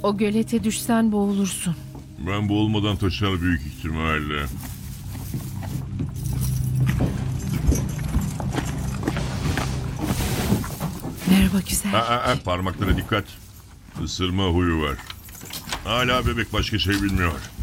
O gölete düşsen boğulursun. Ben boğulmadan taşar büyük ihtimalle. Merhaba güzel. Parmaklara dikkat. Isırma huyu var. Hala bebek başka şey bilmiyor.